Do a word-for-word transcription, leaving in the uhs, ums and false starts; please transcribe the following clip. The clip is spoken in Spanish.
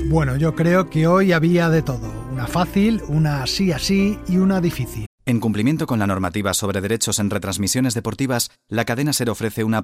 Bueno, yo creo que hoy había de todo. Una fácil, una así así y una difícil. En cumplimiento con la normativa sobre derechos en retransmisiones deportivas, la cadena SER ofrece una